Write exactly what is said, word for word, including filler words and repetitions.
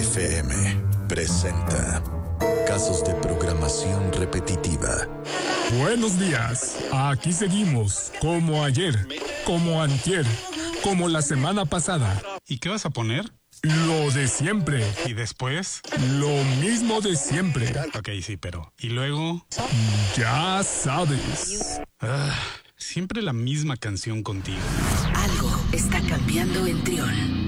F M presenta Casos de programación repetitiva. Buenos días, aquí seguimos, como ayer, como antier, como la semana pasada. ¿Y qué vas a poner? Lo de siempre. ¿Y después? Lo mismo de siempre. Ok, sí, pero... ¿Y luego? Ya sabes. Ah, siempre la misma canción contigo. Algo está cambiando en Trión.